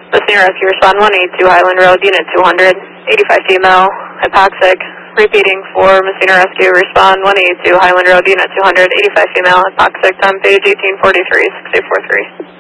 Messina Rescue, respond 182 Highland Road, Unit 200, 85 female, hypoxic. Repeating for Messina Rescue, respond 182 Highland Road, Unit 200, 85 female, hypoxic, time page 1843, 6843.